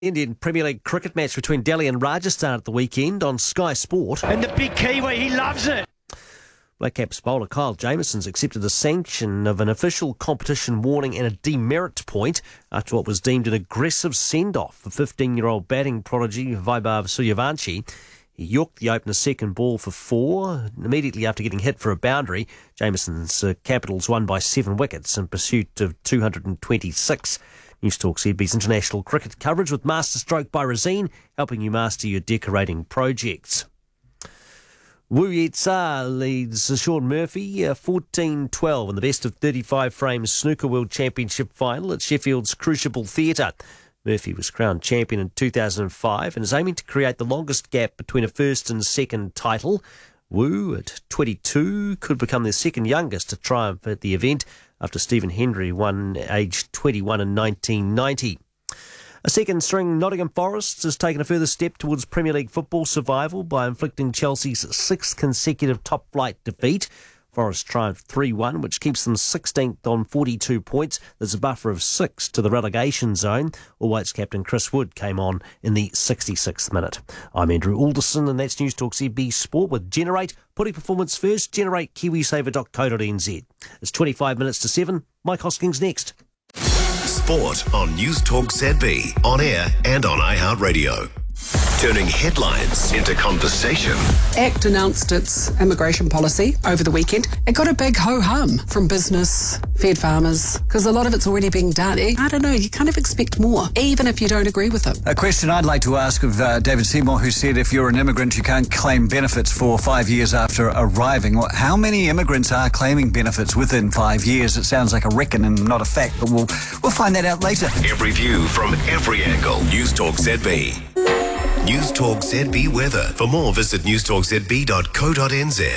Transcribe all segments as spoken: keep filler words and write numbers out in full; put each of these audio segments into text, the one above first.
Indian Premier League cricket match between Delhi and Rajasthan at the weekend on Sky Sport. And the big Kiwi, he loves it. Black Caps bowler Kyle Jamieson's accepted a sanction of an official competition warning and a demerit point after what was deemed an aggressive send-off for fifteen-year-old batting prodigy Vaibhav Suryavanshi. He yorked the opener's second ball for four. Immediately after getting hit for a boundary, Jamieson's uh, Capitals won by seven wickets in pursuit of two hundred twenty-six. Newstalk Z B's international cricket coverage with Masterstroke by Rosine, helping you master your decorating projects. Wu Yitsa leads Sean Murphy uh, fourteen twelve in the best of thirty-five frames Snooker World Championship final at Sheffield's Crucible Theatre. Murphy was crowned champion in two thousand five and is aiming to create the longest gap between a first and second title. Wu, at twenty-two, could become the second youngest to triumph at the event after Stephen Hendry won aged twenty-one in nineteen ninety. A second-string Nottingham Forest has taken a further step towards Premier League football survival by inflicting Chelsea's sixth consecutive top-flight defeat. Forest triumphed three one, which keeps them sixteenth on forty-two points. There's a buffer of six to the relegation zone. All Whites captain Chris Wood came on in the sixty-sixth minute. I'm Andrew Alderson, and that's Newstalk Z B Sport with Generate. Putting performance first, generate kiwi saver dot co dot n z. It's twenty-five minutes to seven. Mike Hoskins next. Sport on Newstalk Z B, on air and on iHeartRadio. Turning headlines into conversation. ACT announced its immigration policy over the weekend. It got a big ho-hum from business, fed farmers, because a lot of it's already being done. I don't know, you kind of expect more, even if you don't agree with it. A question I'd like to ask of uh, David Seymour, who said if you're an immigrant, you can't claim benefits for five years after arriving. Well, how many immigrants are claiming benefits within five years? It sounds like a reckon and not a fact, but we'll, we'll find that out later. Every view from every angle. Newstalk Z B. Newstalk Z B weather. For more, visit newstalk z b dot co dot n z.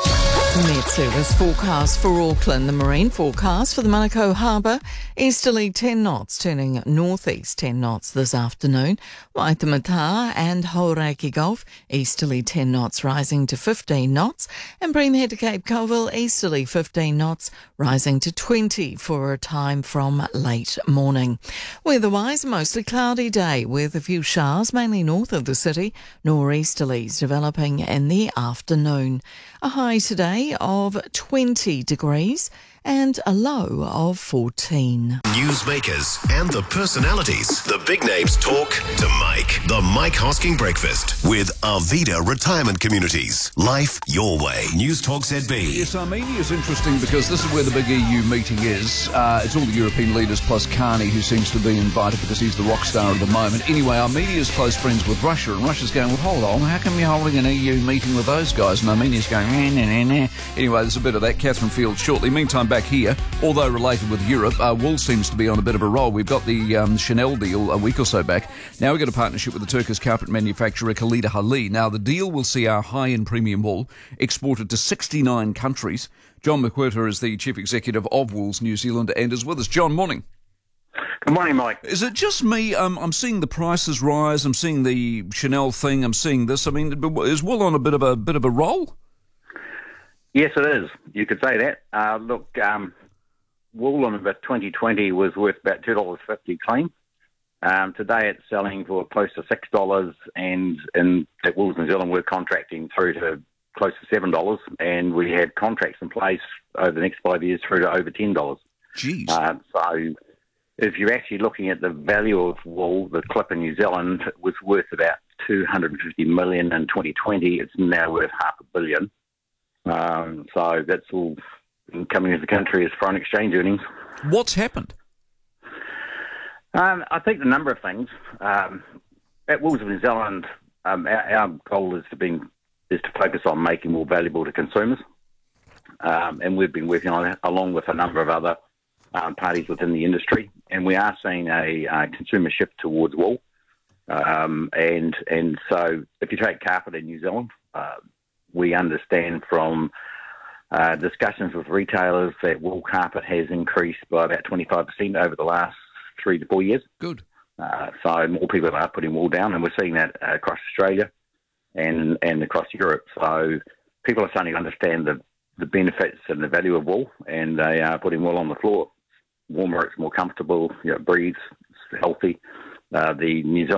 Met Service forecast for Auckland. The marine forecast for the Manukau Harbour. Easterly ten knots, turning northeast ten knots this afternoon. Waitemata and Hauraki Gulf, easterly ten knots, rising to fifteen knots. And Bream Head to Cape Colville, easterly fifteen knots, rising to twenty for a time from late morning. Weather-wise, mostly cloudy day with a few showers, mainly north of the city. Nor'easterlies developing in the afternoon. A high today of twenty degrees and a low of fourteen. Newsmakers and the personalities. The big names talk to Mike. The Mike Hosking Breakfast with Arvida Retirement Communities. Life your way. Newstalk Z B. Yes, Armenia is interesting because this is where the big E U meeting is. Uh, it's all the European leaders plus Carney, who seems to be invited because he's the rock star at the moment. Anyway, Armenia is close friends with Russia, and Russia's going, well, hold on, how come you're holding an E U meeting with those guys? And Armenia's going, nah, nah, nah, nah. Anyway, there's a bit of that. Catherine Fields shortly. Meantime, back here, although related with Europe, uh, wool seems to be on a bit of a roll. We've got the um, Chanel deal a week or so back. Now we've got a partnership with the Turkish carpet manufacturer Khalida Hali. Now the deal will see our high-end premium wool exported to sixty-nine countries. John McWhirter is the Chief Executive of Wools New Zealand and is with us. John, morning. Good morning, Mike. Is it just me? Um, I'm seeing the prices rise. I'm seeing the Chanel thing. I'm seeing this. I mean, is wool on a bit of a bit of a roll? Yes, it is. You could say that. Uh, look, um, wool in about twenty twenty was worth about two dollars fifty clean. Um, today it's selling for close to six dollars, and in at Wools New Zealand we're contracting through to close to seven dollars, and we have contracts in place over the next five years through to over ten dollars. Jeez. Uh, so if you're actually looking at the value of wool, the clip in New Zealand was worth about two hundred fifty million in twenty twenty. It's now worth half a billion. Um, so that's all coming into the country as foreign exchange earnings. What's happened? Um, I think a number of things. Um, at Wools of New Zealand, um, our, our goal is to be is to focus on making more valuable to consumers, um, and we've been working on that along with a number of other um, parties within the industry. And we are seeing a, a consumer shift towards wool. Um, and and so, if you take carpet in New Zealand, uh, we understand from uh, discussions with retailers that wool carpet has increased by about twenty-five percent over the last three to four years. Good. Uh, so more people are putting wool down, and we're seeing that uh, across Australia and and across Europe. So people are starting to understand the, the benefits and the value of wool, and they are putting wool on the floor. Warmer, it's more comfortable, you know, it breathes, it's healthy. uh, the New Zealand